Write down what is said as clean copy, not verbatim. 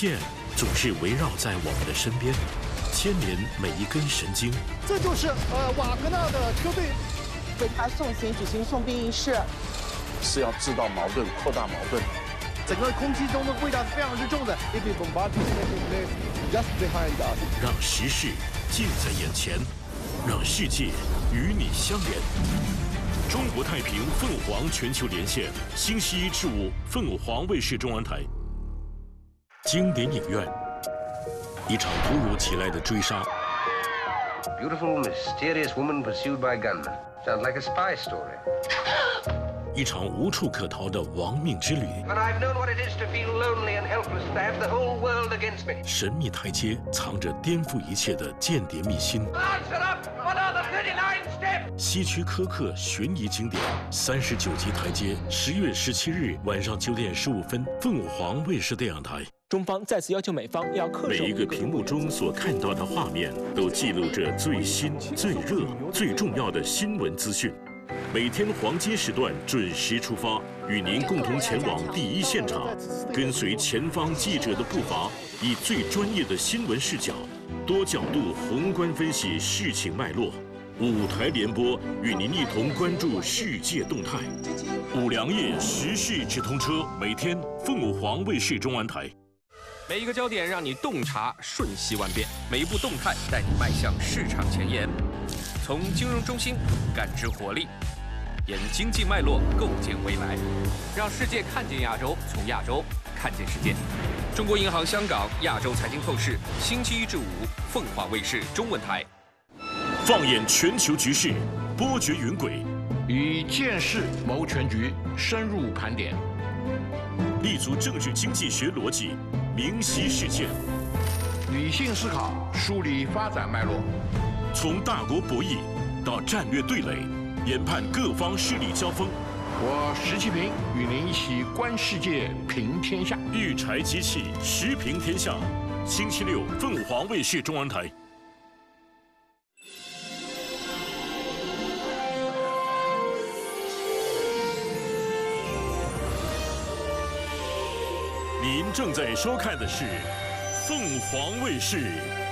线总是围绕在我们的身边，牵连每一根神经。 这就是瓦格纳的车队为他送行举行送殡仪式， 是要制造矛盾、扩大矛盾。 整个空气中的味道是非常之重的。 让时事近在眼前，让世界与你相连。中国太平凤凰全球连线，星期一至五，凤凰卫视中文台。经典影院，一场突如其来的追杀。 Beautiful, mysterious woman pursued by gunmen. Sounds like a spy story. 一场无处可逃的亡命之旅。 But I've known what it is to feel lonely and helpless, to have the whole world against me. 神秘台阶藏着颠覆一切的间谍秘辛。 Answer up! What are the 39 steps? 希区柯克悬疑经典39集台阶，10月17日晚上9点15分，凤凰卫视电影台。 中方再次要求美方要恪守每一个屏幕中所看到的画面，都记录着最新、最热、最重要的新闻资讯。每天黄金时段准时出发，与您共同前往第一现场，跟随前方记者的步伐，以最专业的新闻视角，多角度宏观分析事情脉络。舞台联播，与您一同关注世界动态。五粮液时事直通车，每天凤凰卫视中文台。 每一个焦点让你洞察瞬息万变，每一步动态带你迈向市场前沿。从金融中心感知活力，沿经济脉络构建未来，让世界看见亚洲，从亚洲看见世界。中国银行香港亚洲财经透视，星期一至五，凤凰卫视中文台。 放眼全球局势，波谲云诡， 以见识谋全局，深入盘点， 立足政治经济学逻辑，明晰事件， 理性思考，梳理发展脉络。 从大国博弈到战略对垒，研判各方势力交锋。 我石其平与您一起观世界，评天下。 育柴机器，时评天下。星期六，凤凰卫视中文台。您正在收看的是凤凰卫视